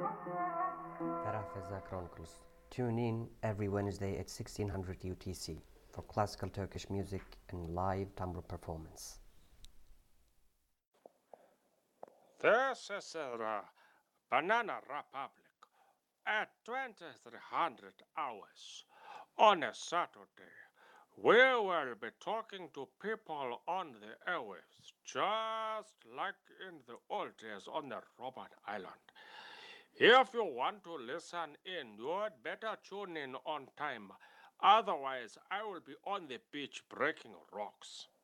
Farafeza Chronicles. Tune in every Wednesday at 1600 UTC for classical Turkish music and live tambur performance. This is the Banana Republic at 2300 hours on a Saturday. We will be talking to people on the airwaves, just like in the old days on the Robben Island. If you want to listen in, you'd better tune in on time. Otherwise, I will be on the beach breaking rocks.